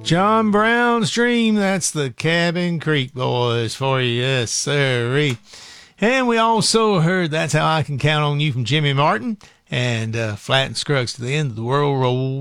John Brown's Dream. That's the Cabin Creek Boys for you. Yes, sirree. And we also heard That's How I Can Count on You from Jimmy Martin, and Flat and Scruggs, To the End of the World Roll